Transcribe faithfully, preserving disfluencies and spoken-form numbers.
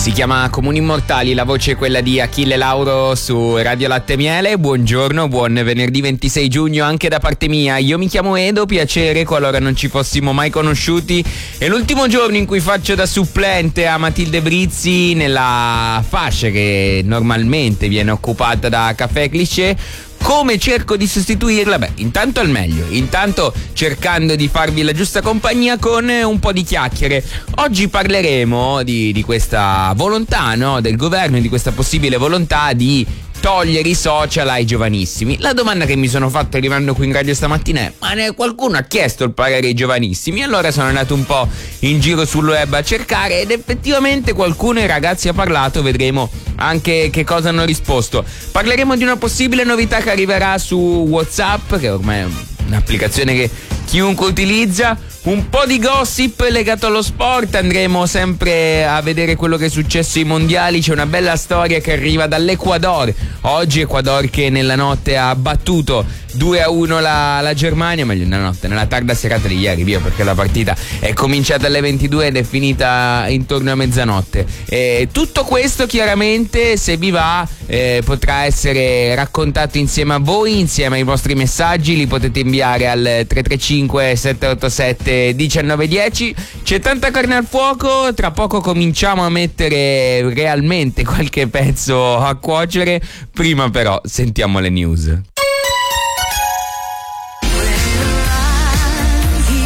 Si chiama Comuni Immortali, la voce è quella di Achille Lauro su Radio Latte Miele. Buongiorno, buon venerdì ventisei giugno anche da parte mia. Io mi chiamo Edo, piacere qualora non ci fossimo mai conosciuti. È l'ultimo giorno in cui faccio da supplente a Matilde Brizzi nella fascia che normalmente viene occupata da Caffè Cliché. Come cerco di sostituirla? Beh, intanto al meglio, intanto cercando di farvi la giusta compagnia con un po' di chiacchiere. Oggi parleremo di, di questa volontà, no, del governo e di questa possibile volontà di togliere i social ai giovanissimi. La domanda che mi sono fatto arrivando qui in radio stamattina è: ma ne qualcuno ha chiesto il parere ai giovanissimi? Allora sono andato un po' in giro sul web a cercare ed effettivamente qualcuno, i ragazzi, ha parlato. Vedremo anche che cosa hanno risposto. Parleremo di una possibile novità che arriverà su WhatsApp, che ormai è un'applicazione che chiunque utilizza. Un po' di gossip legato allo sport, andremo sempre a vedere quello che è successo ai mondiali. C'è una bella storia che arriva dall'Ecuador. Oggi Ecuador che nella notte ha battuto due a uno la, la Germania, meglio nella notte, nella tarda serata di ieri, via, perché la partita è cominciata alle ventidue ed è finita intorno a mezzanotte. E tutto questo chiaramente, se vi va, eh, potrà essere raccontato insieme a voi, insieme ai vostri messaggi. Li potete inviare al tre tre cinque sette otto sette diciannove dieci. C'è tanta carne al fuoco, tra poco cominciamo a mettere realmente qualche pezzo a cuocere. Prima però sentiamo le news.